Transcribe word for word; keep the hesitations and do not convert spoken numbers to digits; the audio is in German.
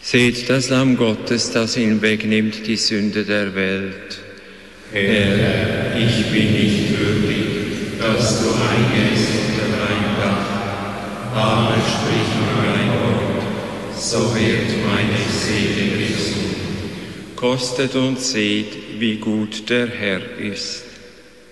Seht das Lamm Gottes, das hinwegnimmt die Sünde der Welt. Herr, ich bin nicht würdig, dass du eingehst unter mein Dach, aber sprich nur ein Wort, so wird meine Seele gesund. Kostet und seht, wie gut der Herr ist.